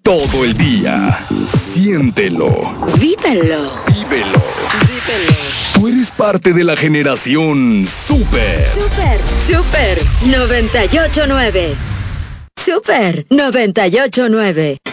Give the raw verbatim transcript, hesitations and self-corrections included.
todo el día. Siéntelo. Vívelo. Vívelo. Vívelo. Tú eres parte de la generación Super. Super, Super noventa y ocho nueve. Super noventa y ocho nueve.